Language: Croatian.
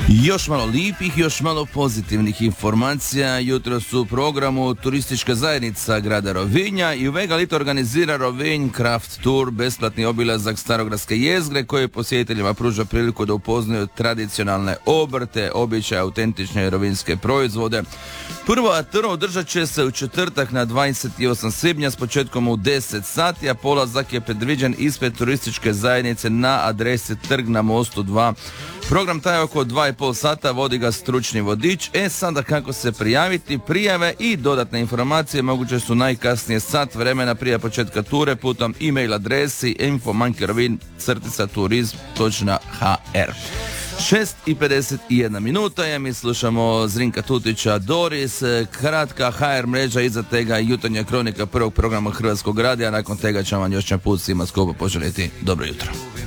Još malo lipih, još malo pozitivnih informacija. Jutro su u programu Turistička zajednica grada Rovinja i u Vega Lito organizira Rovinj Craft Tour, besplatni obilazak starogradske jezgre koji posjetiteljima pruža priliku da upoznaju tradicionalne obrte, običaje, autentične rovinjske proizvode. Prva tur održat će se u četvrtak na 28. svibnja s početkom u 10 sati, a polazak je predviđen ispred Turističke zajednice na adresi Trg na mostu 2. Program traje oko 2,5 sata, vodi ga stručni vodič. Sada kako se prijaviti, prijave i dodatne informacije moguće su najkasnije sat vremena prije početka ture putem e-mail adresi info@rovin-turizm.hr. 6:51 minuta je, mi slušamo Zrinka Tutića Doris, kratka HR mreža, iza tega jutarnja kronika prvog programa Hrvatskog radija, nakon tega ćemo vam još jedan put svima skupa poželjeti dobro jutro.